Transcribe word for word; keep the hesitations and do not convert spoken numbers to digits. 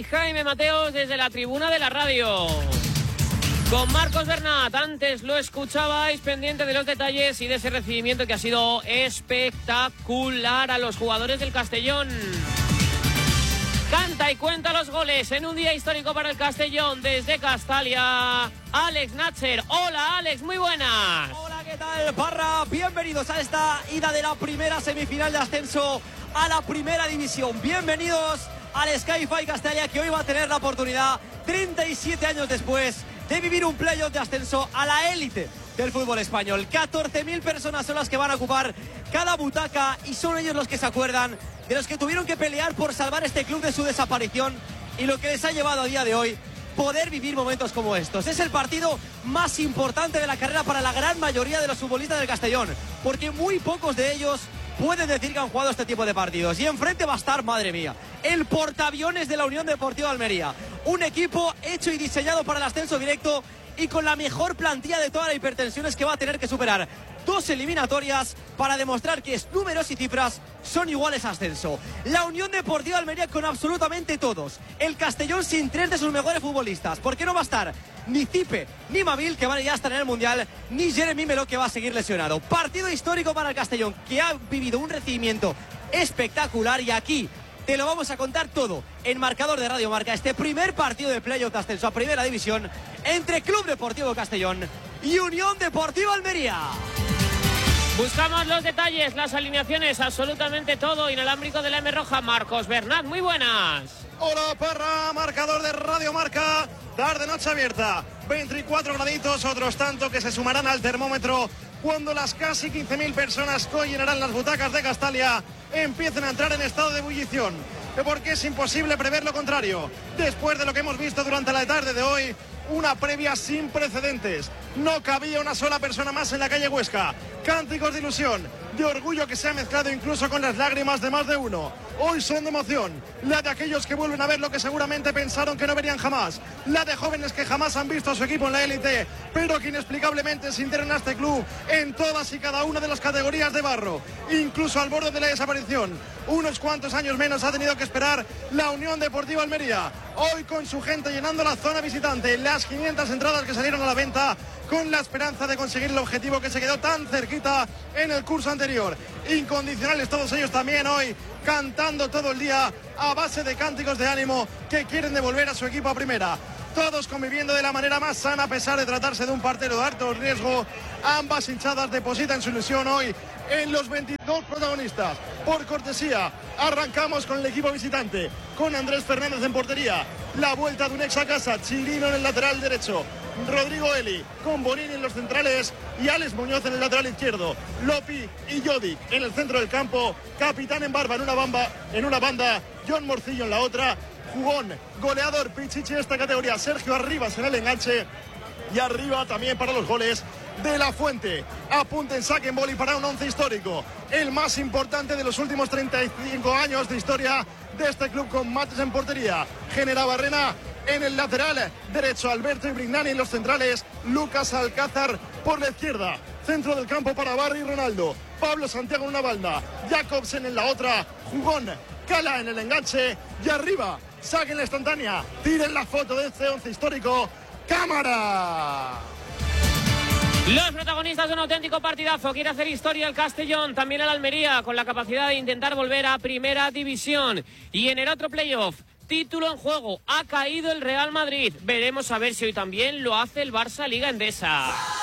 y Jaime Mateos desde la tribuna de la radio. Con Marcos Bernat, antes lo escuchabais, pendiente de los detalles y de ese recibimiento que ha sido espectacular a los jugadores del Castellón. Canta y cuenta los goles en un día histórico para el Castellón desde Castalia. Alex Natcher. Hola Alex, muy buenas. Hola, ¿qué tal, Parra? Bienvenidos a esta ida de la primera semifinal de ascenso a la primera división. Bienvenidos al Sky-Fi Castalia, que hoy va a tener la oportunidad, treinta y siete años después, de vivir un playoff de ascenso a la élite del fútbol español. catorce mil personas son las que van a ocupar cada butaca y son ellos los que se acuerdan de los que tuvieron que pelear por salvar este club de su desaparición y lo que les ha llevado a día de hoy poder vivir momentos como estos. Es el partido más importante de la carrera para la gran mayoría de los futbolistas del Castellón, porque muy pocos de ellos pueden decir que han jugado este tipo de partidos. Y enfrente va a estar, madre mía, el portaaviones de la Unión Deportiva Almería. Un equipo hecho y diseñado para el ascenso directo y con la mejor plantilla de toda la hipertensión, que va a tener que superar dos eliminatorias para demostrar que números y cifras son iguales a ascenso. La Unión Deportiva Almería con absolutamente todos. El Castellón sin tres de sus mejores futbolistas. Porque no va a estar ni Zipe ni Mabil, que van a ya estar en el Mundial, ni Jeremy Melo, que va a seguir lesionado. Partido histórico para el Castellón, que ha vivido un recibimiento espectacular, y aquí te lo vamos a contar todo en Marcador de Radio Marca. Este primer partido de playoff de ascenso a Primera División entre Club Deportivo Castellón y Unión Deportiva Almería. Buscamos los detalles, las alineaciones, absolutamente todo inalámbrico de la M Roja. Marcos Bernat, muy buenas. Hola, Parra, Marcador de Radio Marca, tarde noche abierta, veinticuatro graditos, otros tanto que se sumarán al termómetro cuando las casi quince mil personas que hoy llenarán las butacas de Castalia empiecen a entrar en estado de ebullición, porque es imposible prever lo contrario. Después de lo que hemos visto durante la tarde de hoy, una previa sin precedentes. No cabía una sola persona más en la calle Huesca. Cánticos de ilusión, de orgullo que se ha mezclado incluso con las lágrimas de más de uno. Hoy son de emoción, la de aquellos que vuelven a ver lo que seguramente pensaron que no verían jamás, la de jóvenes que jamás han visto a su equipo en la élite, pero que inexplicablemente sintieron a este club en todas y cada una de las categorías de barro, incluso al borde de la desaparición. Unos cuantos años menos ha tenido que esperar la Unión Deportiva Almería, hoy con su gente llenando la zona visitante, las quinientas entradas que salieron a la venta, con la esperanza de conseguir el objetivo que se quedó tan cerquita en el curso anterior. Incondicionales todos ellos también hoy, cantando todo el día a base de cánticos de ánimo que quieren devolver a su equipo a primera. Todos conviviendo de la manera más sana a pesar de tratarse de un partido de alto riesgo. Ambas hinchadas depositan su ilusión hoy en los veintidós protagonistas. Por cortesía, arrancamos con el equipo visitante, con Andrés Fernández en portería, la vuelta de un ex a casa, Chirino en el lateral derecho, Rodrigo Eli con Bonini en los centrales y Alex Muñoz en el lateral izquierdo, Lopi y Jodic en el centro del campo, capitán en barba en una, bamba, en una banda, John Morcillo en la otra, jugón, goleador, pichichi de esta categoría, Sergio Arribas en el enganche, y arriba también para los goles de La Fuente. Apunten, saquen boli para un once histórico, el más importante de los últimos treinta y cinco años de historia de este club, con Mates en portería, Genera Barrena en el lateral derecho, Alberto y Brignani en los centrales, Lucas Alcázar por la izquierda, centro del campo para Barry y Ronaldo, Pablo Santiago en una banda, Jacobsen en la otra, jugón, Cala en el enganche, y arriba, saquen la instantánea, tiren la foto de este once histórico, ¡cámara! Los protagonistas de un auténtico partidazo. Quiere hacer historia el Castellón, también el Almería, con la capacidad de intentar volver a Primera División. Y en el otro playoff, título en juego, ha caído el Real Madrid. Veremos a ver si hoy también lo hace el Barça Liga Endesa.